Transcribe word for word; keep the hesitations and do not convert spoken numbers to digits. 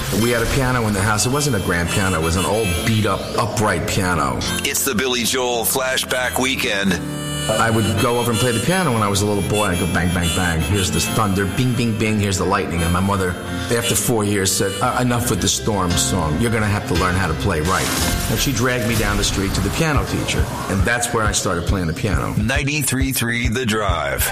We had a piano in the house. It wasn't a grand piano. It was an old beat-up, upright piano. It's the Billy Joel Flashback Weekend. I would go over and play the piano when I was a little boy. I'd go bang, bang, bang. Here's the thunder. Bing, bing, bing. Here's the lightning. And my mother, after four years, said, uh, enough with the Storm song. You're going to have to learn how to play right. And she dragged me down the street to the piano teacher. And that's where I started playing the piano. ninety-three point three The Drive.